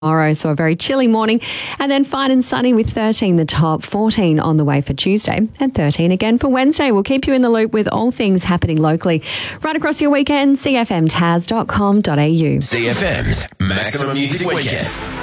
tomorrow, so a very chilly morning, and then fine and sunny with 13 the top, 14 on the way for Tuesday, and 13 again for Wednesday. We'll keep you in the loop with all things happening locally right across your weekend. CFMTaz.com.au. CFM's Maximum Music Weekend.